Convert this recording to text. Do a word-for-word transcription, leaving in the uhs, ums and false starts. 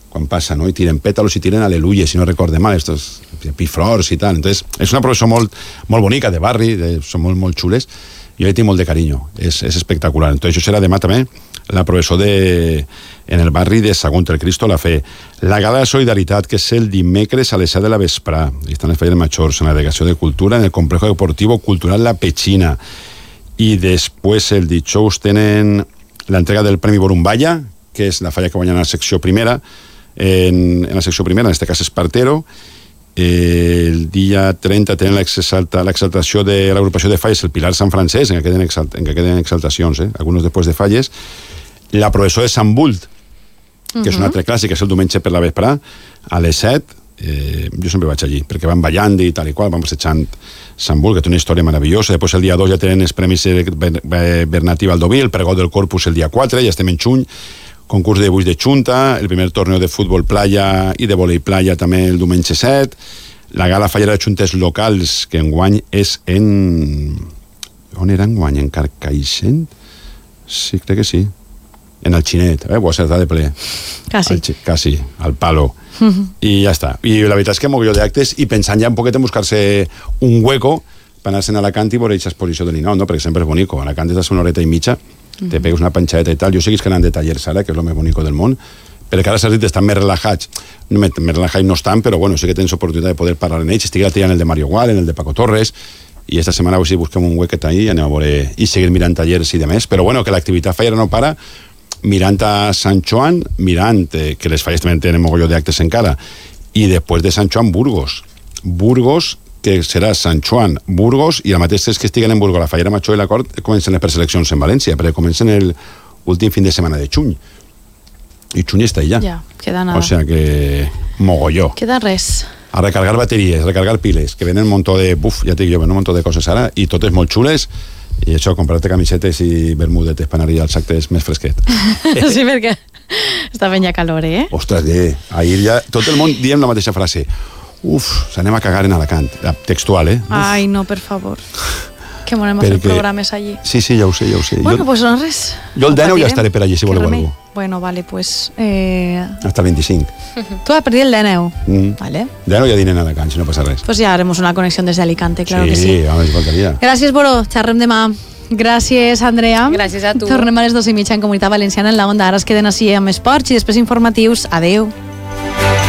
quan passa, no? I tiren pètalos i tiren aleluia, si no recorde mal, estos piflors i tal. Entonces, és una professó molt, molt bonica, de barri, de, són molt, molt xules. Jo li tinc molt de carinyo, és, és espectacular. Entonces, això serà demà també la professó de, en el barri de Sagunt el Cristo la Fe. La gala de solidaritat, que és el dimecres a les set de la vesprà. Hi estan les falles majors, en la delegació de cultura, en el complejo deportivo cultural La Petxina. I després, el dijous, tenen l'entrega del Premi Borumballa, que és la falla que guanyen a la secció primera, en, en la secció primera, en este cas Espartero. Eh, el dia trenta tenen l'exaltació de l'agrupació de falles, el Pilar Sant Francesc, en què queden, exalt, en què queden exaltacions, eh? Alguns després de falles. La professó de Sant Bult, que uh-huh. és un altre clàssic, que és el diumenge per la vesprà, a les set. Eh, jo sempre vaig allí, perquè van ballant i tal i qual, van passejant Sant Bult, que té una història meravellosa. Després el dia dos ja tenen els premis Bernatí Baldoví, el pregó del Corpus el dia quatre, ja estem en juny, concurs de dibuix de Xunta, el primer torneo de futbol playa i de volei playa també el diumenge set, la gala fallera de xuntes locals, que enguany és en... On era enguany? En Carcaixent? Sí, crec que sí. En el Xinet, eh? Ho ha acertat de ple. Quasi. Al, quasi, al palo. Uh-huh. I ja està. I la veritat és que mogolló d'actes i pensant ja un poquet en buscar-se un hueco per anar-se'n a Alacant i veure aquesta exposició de Ninot, no? Perquè sempre és bonico. A Alacant és una horeta i mitja, te pegues una panxadeta i tal. Jo seguis que anant de tallers ara, que és el més bonico del món, perquè ara s'ha dit estan més relajats. No, més relajats no estan, però bueno, sí que tens oportunitat de poder parlar en ells. Estic tirant el de Mario Gual, en el de Paco Torres, i esta setmana a veure si busquem un huequet ahí i anem a veure i seguir mirant tallers i demés. Però bueno, que l'activitat fallera no para, mirant a Sant Joan, mirant eh, que les falles també tenen mogolló d'actes encara, i després de Sant Joan, Burgos. Burgos, que serà Sant Joan, Burgos, i el mateix és que estiguen en Burgos, la fallera major i la cort, comencen les preseleccions en València, perquè comencen el últim fin de setmana de juny. I juny està allà. Ja, queda nada. O sea que mogolló. Queda res. A recargar bateries, a recargar piles, que venen un muntó de... Buf, ja t'he dit jo, venen un muntó de coses ara, i totes molt xules, i això, comprar-te camisetes i bermudetes per anar als actes més fresquet. Sí, perquè està ben ja calor, eh? Ostres, eh? Ahir ja... Tot el món diem la mateixa frase. Uf, s'anem a cagar en Alacant. Textual, eh? Uf. Ai, no, per favor. Que monem a Perquè... fer programes allí. Sí, sí, ja ho sé, ja ho sé. Bueno, jo... pues no res. Jo el dènou ja estaré per allí, si voleu alguna cosa. Bueno, vale, pues... Eh... Hasta el veinticinc. Tu vas per dir el dènou. Mm. Vale. Dènou ja dinen a Alacant, si no passa res. Pues ya haremos una conexión desde Alicante, claro sí, que sí. Sí, a més faltaria. Gràcies, Boro. Xerrem demà. Gràcies, Andrea. Gràcies a tu. Tornem a les dos i mitja en Comunitat Valenciana en la Onda. Ara es queden així amb esports i després informatius. Adeu.